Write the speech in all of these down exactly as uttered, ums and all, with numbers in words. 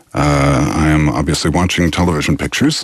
Uh, I am obviously watching television pictures.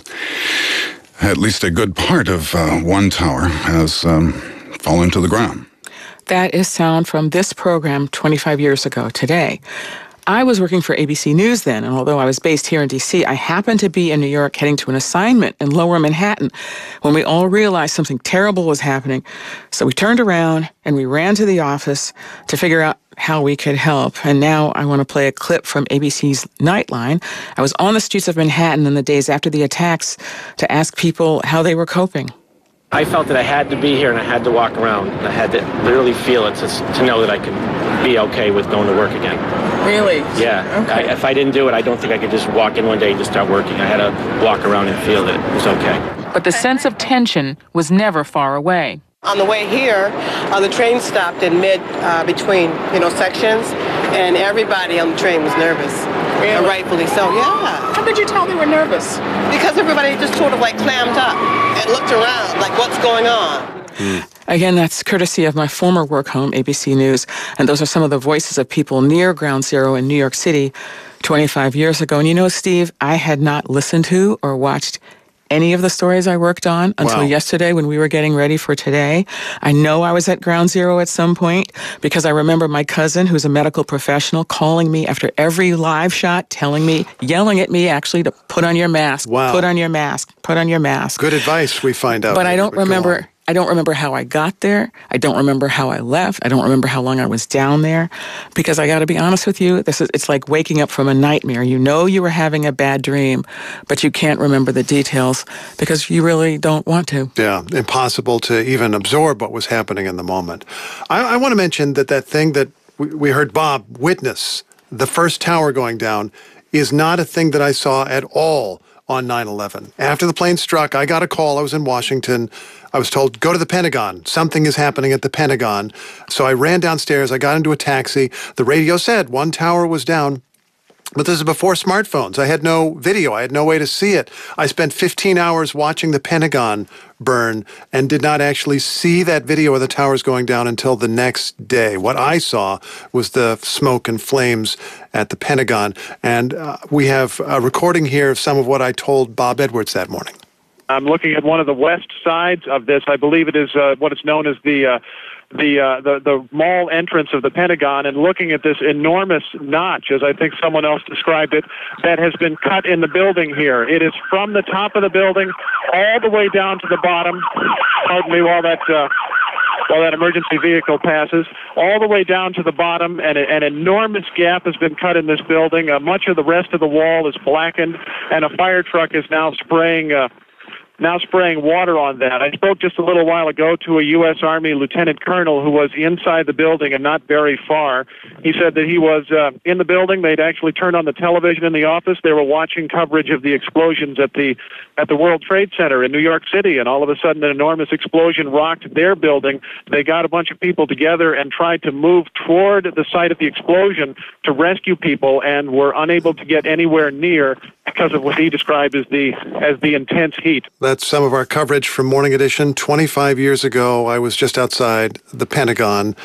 At least a good part of uh, one tower has um, fallen to the ground. That is sound from this program twenty-five years ago today. I was working for A B C News then, and although I was based here in D C, I happened to be in New York heading to an assignment in Lower Manhattan when we all realized something terrible was happening. So we turned around and we ran to the office to figure out how we could help. And now I want to play a clip from A B C's Nightline. I was on the streets of Manhattan in the days after the attacks to ask people how they were coping. I felt that I had to be here and I had to walk around. I had to literally feel it to, to know that I could be okay with going to work again. Really? Yeah. Okay. I, if I didn't do it, I don't think I could just walk in one day and just start working. I had to walk around and feel that it was okay. But the sense of tension was never far away. On the way here, uh, the train stopped in mid uh, between, you know, sections, and everybody on the train was nervous. Really? And rightfully so, yeah. How could you tell they were nervous? Because everybody just sort of like clammed up and looked around like, what's going on? Mm. Again, that's courtesy of my former work home, A B C News, and those are some of the voices of people near Ground Zero in New York City twenty-five years ago. And you know, Steve, I had not listened to or watched any of the stories I worked on until wow. yesterday when we were getting ready for today. I know I was at Ground Zero at some point because I remember my cousin, who's a medical professional, calling me after every live shot, telling me, yelling at me actually to put on your mask, wow. put on your mask, put on your mask. Good advice, we find out. But I don't remember... I don't remember how I got there. I don't remember how I left. I don't remember how long I was down there. Because I got to be honest with you, this is it's like waking up from a nightmare. You know you were having a bad dream, but you can't remember the details because you really don't want to. Yeah, impossible to even absorb what was happening in the moment. I, I want to mention that that thing that we, we heard Bob witness, the first tower going down, is not a thing that I saw at all on nine eleven. After the plane struck, I got a call. I was in Washington. I was told, go to the Pentagon. Something is happening at the Pentagon. So I ran downstairs. I got into a taxi. The radio said one tower was down. But this is before smartphones. I had no video. I had no way to see it. I spent fifteen hours watching the Pentagon burn and did not actually see that video of the towers going down until the next day. What I saw was the smoke and flames at the Pentagon. And uh, we have a recording here of some of what I told Bob Edwards that morning. I'm looking at one of the west sides of this. I believe it is uh, what is known as the... Uh, The, uh, the the mall entrance of the Pentagon, and looking at this enormous notch, as I think someone else described it, that has been cut in the building here. It is from the top of the building all the way down to the bottom. Pardon me while that uh, while that emergency vehicle passes, all the way down to the bottom, and a, an enormous gap has been cut in this building. Uh, much of the rest of the wall is blackened, and a fire truck is now spraying. Uh, now spraying water on that. I spoke just a little while ago to a U S Army lieutenant colonel who was inside the building and not very far. He said that he was uh, in the building. They'd actually turned on the television in the office. They were watching coverage of the explosions at the at the World Trade Center in New York City, and all of a sudden an enormous explosion rocked their building. They got a bunch of people together and tried to move toward the site of the explosion to rescue people, and were unable to get anywhere near because of what he described as the as the intense heat. That's some of our coverage from Morning Edition. twenty-five years ago, I was just outside the Pentagon.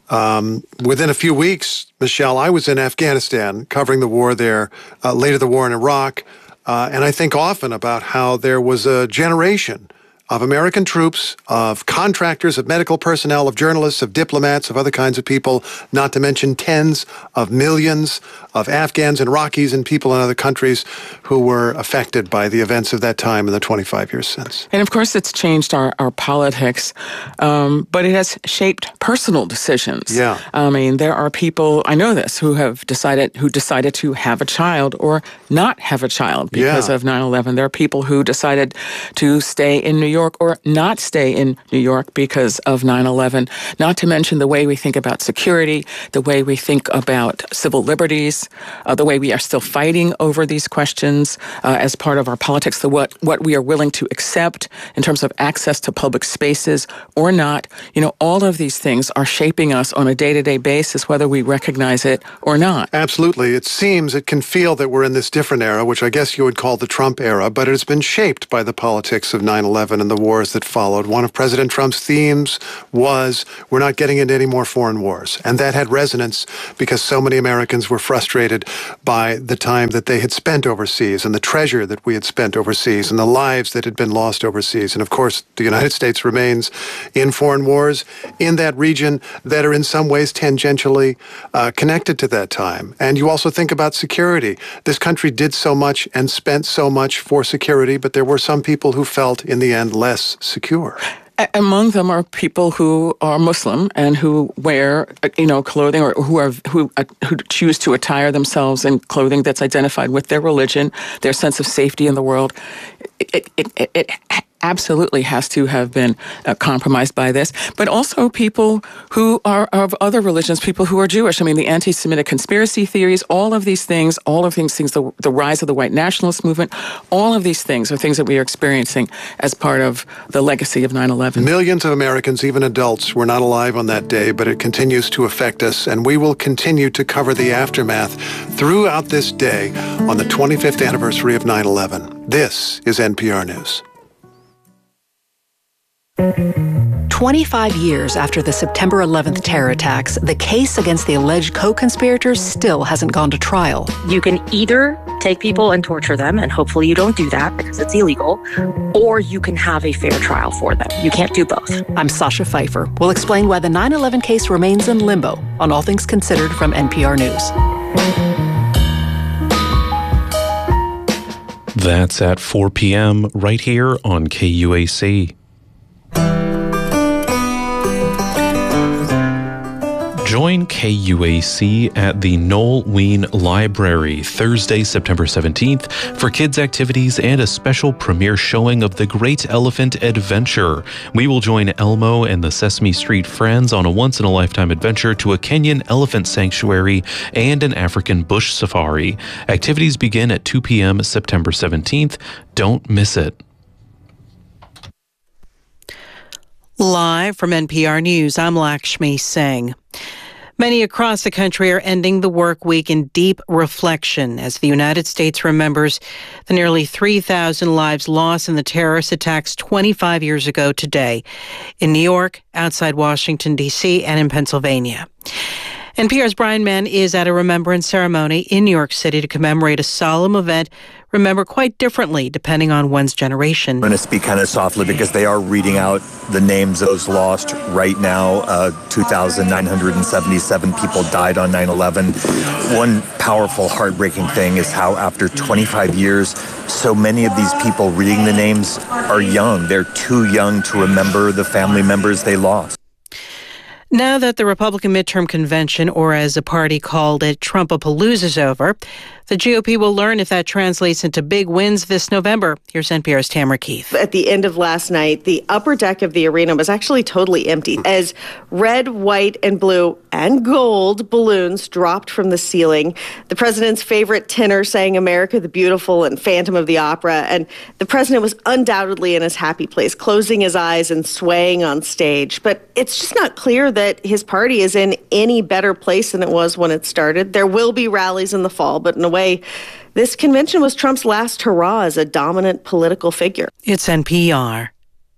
Um, within a few weeks, Michelle, I was in Afghanistan covering the war there, uh, later the war in Iraq, uh, and I think often about how there was a generation of American troops, of contractors, of medical personnel, of journalists, of diplomats, of other kinds of people, not to mention tens of millions of Afghans and Iraqis and people in other countries who were affected by the events of that time in the twenty-five years since. And of course, it's changed our, our politics, um, but it has shaped personal decisions. Yeah. I mean, there are people, I know this, who have decided, who decided to have a child or not have a child because yeah. of nine eleven. There are people who decided to stay in New York or not stay in New York because of nine eleven, not to mention the way we think about security, the way we think about civil liberties, uh, the way we are still fighting over these questions uh, as part of our politics, the what, what we are willing to accept in terms of access to public spaces or not. You know, all of these things are shaping us on a day-to-day basis, whether we recognize it or not. Absolutely. It seems, it can feel that we're in this different era, which I guess you would call the Trump era, but it has been shaped by the politics of nine eleven and and the wars that followed. One of President Trump's themes was, we're not getting into any more foreign wars. And that had resonance because so many Americans were frustrated by the time that they had spent overseas and the treasure that we had spent overseas and the lives that had been lost overseas. And of course, the United States remains in foreign wars in that region that are in some ways tangentially uh, connected to that time. And you also think about security. This country did so much and spent so much for security, but there were some people who felt in the end less secure. Among them are people who are Muslim and who wear, you know, clothing, or who are who uh, who choose to attire themselves in clothing that's identified with their religion, their sense of safety in the world. It, it, it, it absolutely has to have been uh, compromised by this, but also people who are of other religions, people who are Jewish. I mean, the anti-Semitic conspiracy theories, all of these things, all of these things, the, the rise of the white nationalist movement, all of these things are things that we are experiencing as part of the legacy of nine eleven. Millions of Americans, even adults, were not alive on that day, but it continues to affect us, and we will continue to cover the aftermath throughout this day on the twenty-fifth anniversary of nine eleven. This is N P R News. twenty-five years after the September eleventh terror attacks, the case against the alleged co-conspirators still hasn't gone to trial. You can either take people and torture them, and hopefully you don't do that because it's illegal, or you can have a fair trial for them. You can't do both. I'm Sasha Pfeiffer. We'll explain why the nine eleven case remains in limbo on All Things Considered from N P R News. That's at four p.m. right here on K U A C. Join K U A C at the Noel Ween Library Thursday, September seventeenth for kids' activities and a special premiere showing of The Great Elephant Adventure. We will join Elmo and the Sesame Street Friends on a once-in-a-lifetime adventure to a Kenyan elephant sanctuary and an African bush safari. Activities begin at two p.m. September seventeenth. Don't miss it. Live from N P R News, I'm Lakshmi Singh. Many across the country are ending the work week in deep reflection as the United States remembers the nearly three thousand lives lost in the terrorist attacks twenty-five years ago today in New York, outside Washington, D C, and in Pennsylvania. N P R's Brian Mann is at a remembrance ceremony in New York City to commemorate a solemn event remembered quite differently depending on one's generation. I'm going to speak kind of softly because they are reading out the names of those lost right now. Uh, two thousand nine hundred seventy-seven people died on nine eleven. One powerful, heartbreaking thing is how after twenty-five years, so many of these people reading the names are young. They're too young to remember the family members they lost. Now that the Republican midterm convention, or as the party called it, Trumpapalooza, is over, the G O P will learn if that translates into big wins this November. Here's N P R's Tamara Keith. At the end of last night, the upper deck of the arena was actually totally empty as red, white, and blue and gold balloons dropped from the ceiling. The president's favorite tenor sang America the Beautiful and Phantom of the Opera, and the president was undoubtedly in his happy place, closing his eyes and swaying on stage. But it's just not clear that his party is in any better place than it was when it started. There will be rallies in the fall, but in a way, this convention was Trump's last hurrah as a dominant political figure. It's N P R.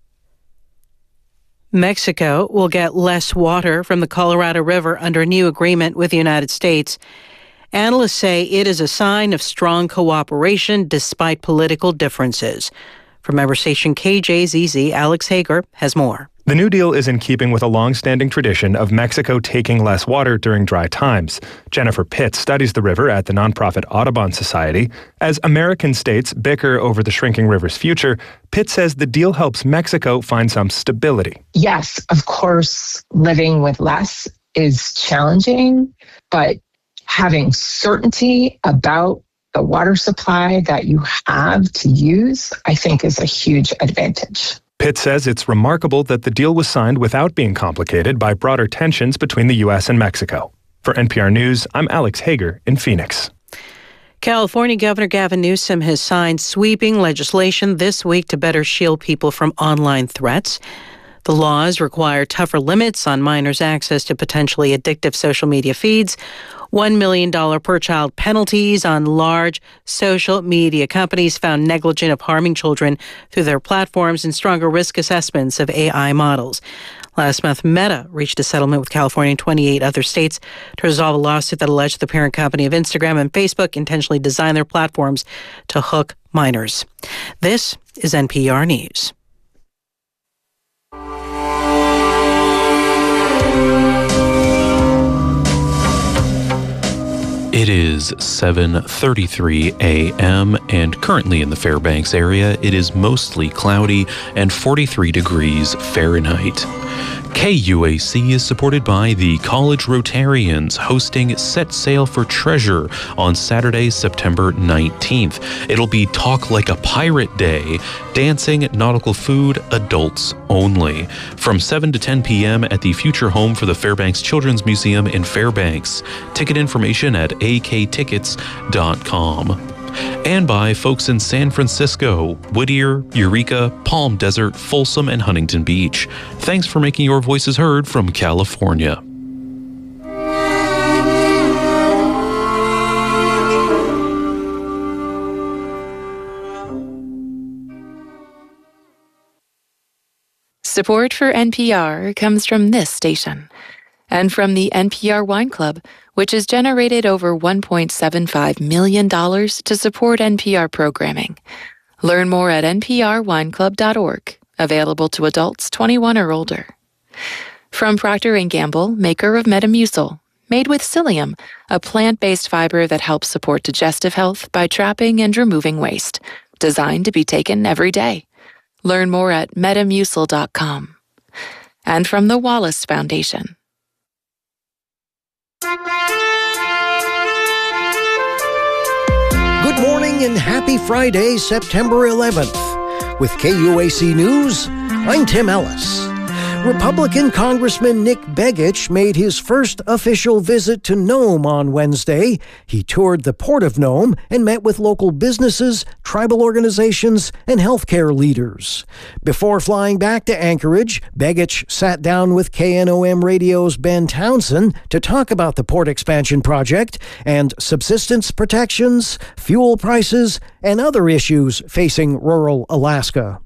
Mexico will get less water from the Colorado River under a new agreement with the United States. Analysts say it is a sign of strong cooperation despite political differences. From member station K J Z Z, Alex Hager has more. The New Deal is in keeping with a long-standing tradition of Mexico taking less water during dry times. Jennifer Pitts studies the river at the nonprofit Audubon Society. As American states bicker over the shrinking river's future, Pitts says the deal helps Mexico find some stability. Yes, of course, living with less is challenging, but having certainty about the water supply that you have to use, I think, is a huge advantage. Pitt says it's remarkable that the deal was signed without being complicated by broader tensions between the U S and Mexico. For N P R News, I'm Alex Hager in Phoenix. California Governor Gavin Newsom has signed sweeping legislation this week to better shield people from online threats. The laws require tougher limits on minors' access to potentially addictive social media feeds, one million dollars per child penalties on large social media companies found negligent of harming children through their platforms, and stronger risk assessments of A I models. Last month, Meta reached a settlement with California and twenty-eight other states to resolve a lawsuit that alleged the parent company of Instagram and Facebook intentionally designed their platforms to hook minors. This is N P R News. It is seven thirty-three a.m. and currently in the Fairbanks area, it is mostly cloudy and forty-three degrees Fahrenheit. K U A C is supported by the College Rotarians, hosting Set Sail for Treasure on Saturday, September nineteenth. It'll be Talk Like a Pirate Day, dancing, nautical food, adults only. From seven to ten p.m. at the future home for the Fairbanks Children's Museum in Fairbanks. Ticket information at a k tickets dot com. And by folks in San Francisco, Whittier, Eureka, Palm Desert, Folsom, and Huntington Beach. Thanks for making your voices heard from California. Support for N P R comes from this station and from the N P R Wine Club, which has generated over one point seven five million dollars to support N P R programming. Learn more at n p r wine club dot org, available to adults twenty-one or older. From Procter and Gamble, maker of Metamucil, made with psyllium, a plant-based fiber that helps support digestive health by trapping and removing waste, designed to be taken every day. Learn more at metamucil dot com. And from the Wallace Foundation. Good morning and happy Friday, September eleventh. With K U A C News, I'm Tim Ellis. Republican Congressman Nick Begich made his first official visit to Nome on Wednesday. He toured the Port of Nome and met with local businesses, tribal organizations, and healthcare leaders. Before flying back to Anchorage, Begich sat down with K N O M Radio's Ben Townsend to talk about the port expansion project and subsistence protections, fuel prices, and other issues facing rural Alaska.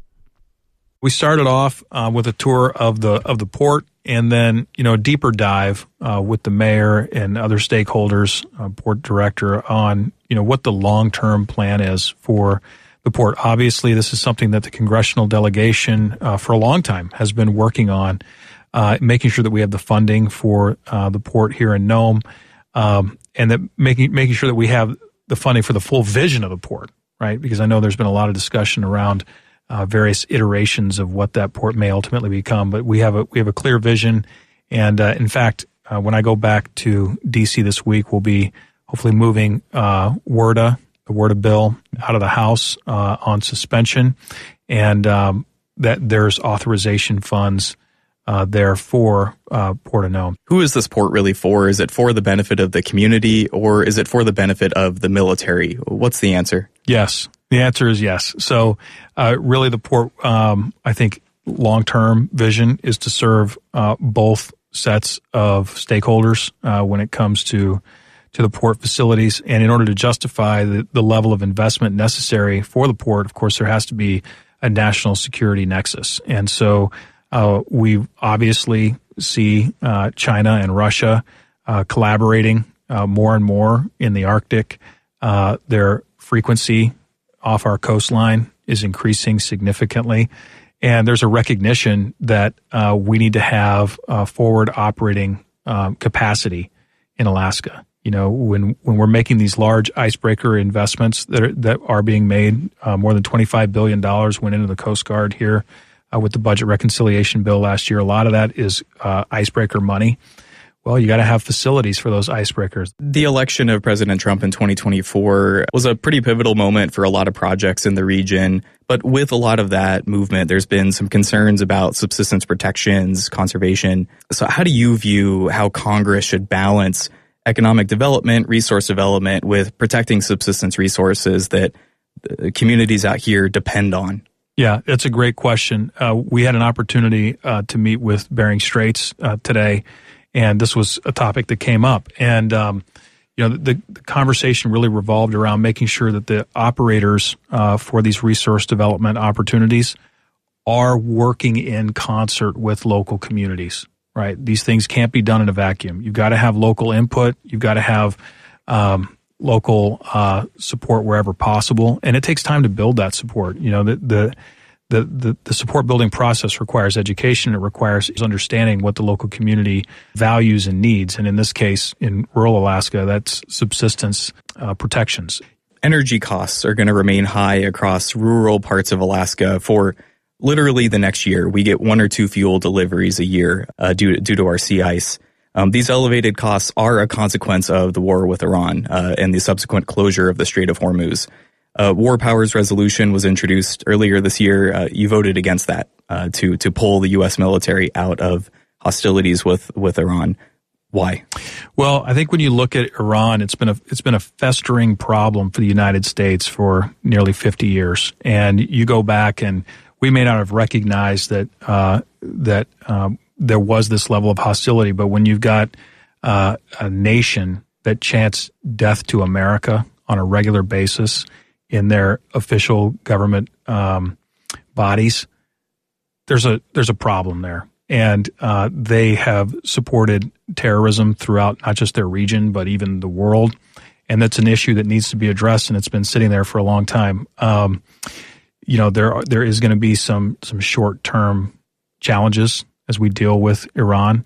We started off uh, with a tour of the of the port, and then you know a deeper dive uh, with the mayor and other stakeholders, uh, port director, on you know what the long term plan is for the port. Obviously, this is something that the congressional delegation uh, for a long time has been working on, uh, making sure that we have the funding for uh, the port here in Nome, um, and that making making sure that we have the funding for the full vision of the port, right? Because I know there's been a lot of discussion around Uh, various iterations of what that port may ultimately become, but we have a we have a clear vision, and uh, in fact, uh, when I go back to D C this week, we'll be hopefully moving uh, WRDA, the WRDA bill, out of the House uh, on suspension, and um, that there's authorization funds uh, there for uh, Port of Nome. Who is this port really for? Is it for the benefit of the community, or is it for the benefit of the military? What's the answer? Yes. The answer is yes. So uh, really the port, um, I think, long-term vision is to serve uh, both sets of stakeholders uh, when it comes to to the port facilities. And in order to justify the, the level of investment necessary for the port, of course, there has to be a national security nexus. And so uh, we obviously see uh, China and Russia uh, collaborating uh, more and more in the Arctic. Uh, their frequency off our coastline is increasing significantly. And there's a recognition that uh, we need to have uh, forward operating um, capacity in Alaska. You know, when, when we're making these large icebreaker investments that are, that are being made, uh, more than twenty-five billion dollars went into the Coast Guard here uh, with the budget reconciliation bill last year. A lot of that is uh, icebreaker money. Well, you got to have facilities for those icebreakers. The election of President Trump in twenty twenty-four was a pretty pivotal moment for a lot of projects in the region. But with a lot of that movement, there's been some concerns about subsistence protections, conservation. So how do you view how Congress should balance economic development, resource development with protecting subsistence resources that the communities out here depend on? Yeah, it's a great question. Uh, we had an opportunity uh, to meet with Bering Straits uh, today, and this was a topic that came up. And, um, you know, the, the conversation really revolved around making sure that the operators uh, for these resource development opportunities are working in concert with local communities, right? These things can't be done in a vacuum. You've got to have local input. You've got to have um, local uh, support wherever possible, and it takes time to build that support. You know, the the the the, the support building process requires education. It requires understanding what the local community values and needs, and in this case, in rural Alaska, that's subsistence uh, protections. Energy costs are going to remain high across rural parts of Alaska for literally the next year. We get one or two fuel deliveries a year uh, due due to our sea ice. Um, these elevated costs are a consequence of the war with Iran uh, and the subsequent closure of the Strait of Hormuz. Uh, War Powers Resolution was introduced earlier this year. Uh, you voted against that uh, to to pull the U S military out of hostilities with with Iran. Why? Well, I think when you look at Iran, it's been a it's been a festering problem for the United States for nearly fifty years, and you go back and we may not have recognized that uh, that. Um, there was this level of hostility, but when you've got uh, a nation that chants death to America on a regular basis in their official government um, bodies, there's a there's a problem there, and uh, they have supported terrorism throughout not just their region but even the world, and that's an issue that needs to be addressed, and it's been sitting there for a long time. Um, you know, there are, there is going to be some some short term challenges as we deal with Iran.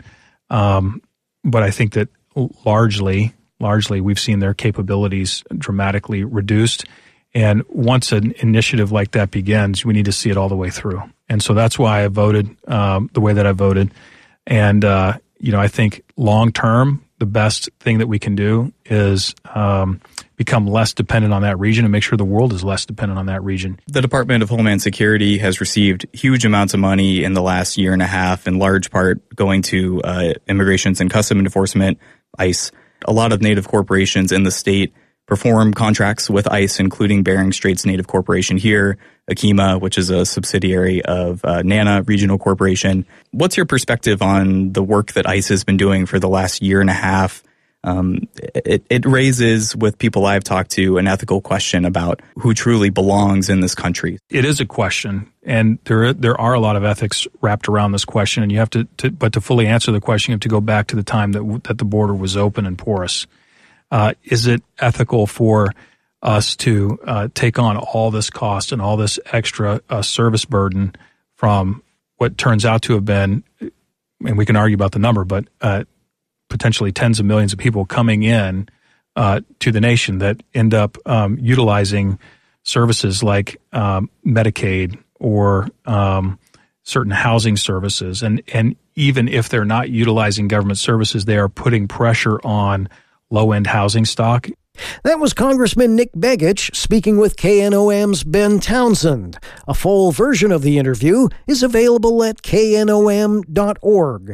Um, but I think that largely, largely we've seen their capabilities dramatically reduced. And once an initiative like that begins, we need to see it all the way through. And so that's why I voted um, the way that I voted. And, uh, you know, I think long term, the best thing that we can do is um, become less dependent on that region and make sure the world is less dependent on that region. The Department of Homeland Security has received huge amounts of money in the last year and a half, in large part going to uh, Immigrations and Customs Enforcement, ICE. A lot of Native corporations in the state perform contracts with ICE, including Bering Straits Native Corporation here, Akima, which is a subsidiary of uh, NANA Regional Corporation. What's your perspective on the work that ICE has been doing for the last year and a half? Um, it, it raises, with people I've talked to, an ethical question about who truly belongs in this country. It is a question, and there there are a lot of ethics wrapped around this question, and you have to, to but to fully answer the question, you have to go back to the time that that the border was open and porous. Uh, is it ethical for us to uh, take on all this cost and all this extra uh, service burden from what turns out to have been, and we can argue about the number, but uh, potentially tens of millions of people coming in uh, to the nation that end up um, utilizing services like um, Medicaid or um, certain housing services. And, and even if they're not utilizing government services, they are putting pressure on low-end housing stock. That was Congressman Nick Begich speaking with K N O M's Ben Townsend. A full version of the interview is available at K N O M dot org.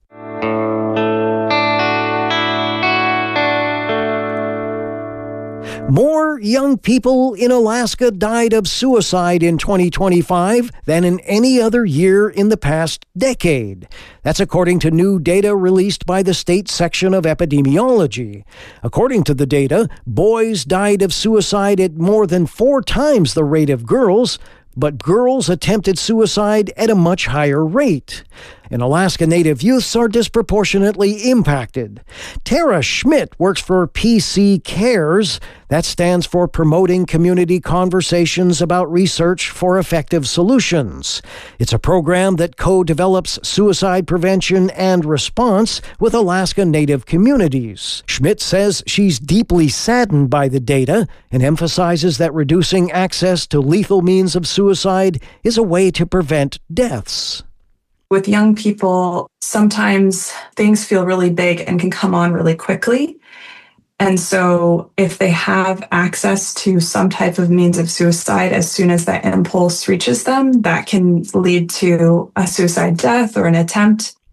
More young people in Alaska died of suicide in twenty twenty-five than in any other year in the past decade. That's according to new data released by the state section of epidemiology. According to the data, boys died of suicide at more than four times the rate of girls, but girls attempted suicide at a much higher rate. And Alaska Native youths are disproportionately impacted. Tara Schmidt works for P C Cares. That stands for Promoting Community Conversations About Research for Effective Solutions. It's a program that co-develops suicide prevention and response with Alaska Native communities. Schmidt says she's deeply saddened by the data and emphasizes that reducing access to lethal means of suicide is a way to prevent deaths. With young people, sometimes things feel really big and can come on really quickly. And so if they have access to some type of means of suicide as soon as that impulse reaches them, that can lead to a suicide death or an attempt.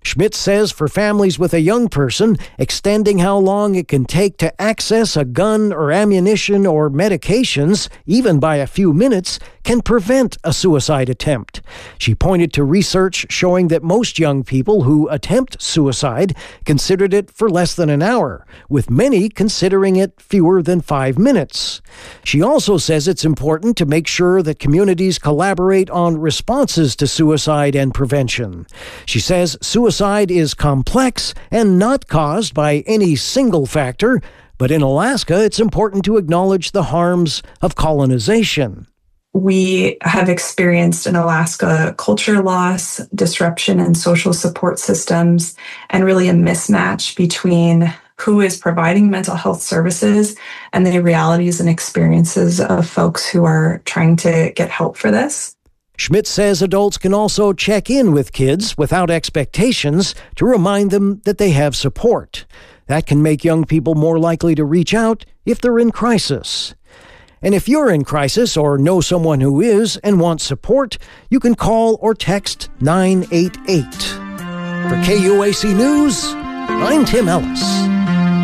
Schmidt says for families with a young person, extending how long it can take to access a gun or ammunition or medications, even by a few minutes, can prevent a suicide attempt. She pointed to research showing that most young people who attempt suicide considered it for less than an hour, with many considering it fewer than five minutes. She also says it's important to make sure that communities collaborate on responses to suicide and prevention. She says suicide is complex and not caused by any single factor, but in Alaska, it's important to acknowledge the harms of colonization. We have experienced in Alaska culture loss, disruption in social support systems, and really a mismatch between who is providing mental health services and the realities and experiences of folks who are trying to get help for this. Schmidt says adults can also check in with kids without expectations to remind them that they have support. That can make young people more likely to reach out if they're in crisis. And if you're in crisis or know someone who is and wants support, you can call or text nine eight eight. For K U A C News, I'm Tim Ellis.